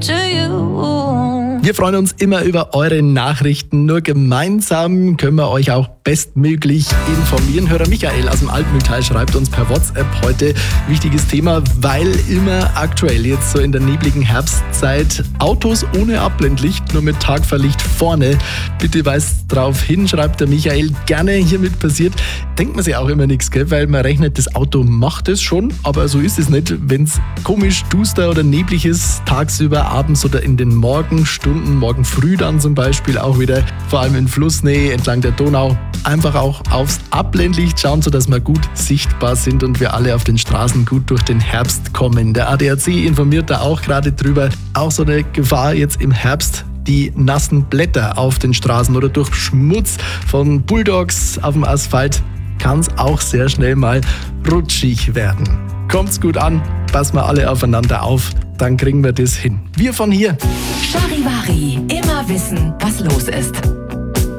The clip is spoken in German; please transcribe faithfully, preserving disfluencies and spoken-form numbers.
to you. Wir freuen uns immer über eure Nachrichten. Nur gemeinsam können wir euch auch bestmöglich informieren. Hörer Michael aus dem Altmühltal schreibt uns per WhatsApp heute, wichtiges Thema, weil immer aktuell jetzt so in der nebligen Herbstzeit Autos ohne Abblendlicht, nur mit Tagfahrlicht vorne. Bitte weist drauf hin, schreibt der Michael. Gerne hiermit passiert. Denkt man sich auch immer nichts, gell? Weil man rechnet, das Auto macht es schon, aber so ist es nicht. Wenn es komisch duster oder neblig ist, tagsüber, abends oder in den Morgenstunden, morgen früh dann zum Beispiel auch wieder, vor allem in Flussnähe, entlang der Donau, einfach auch aufs Abblendlicht schauen, sodass wir gut sichtbar sind und wir alle auf den Straßen gut durch den Herbst kommen. Der A D A C informiert da auch gerade drüber. Auch so eine Gefahr jetzt im Herbst, die nassen Blätter auf den Straßen oder durch Schmutz von Bulldogs auf dem Asphalt, kann es auch sehr schnell mal rutschig werden. Kommt's gut an, passen wir alle aufeinander auf, dann kriegen wir das hin. Wir von hier. Charivari, immer wissen, was los ist.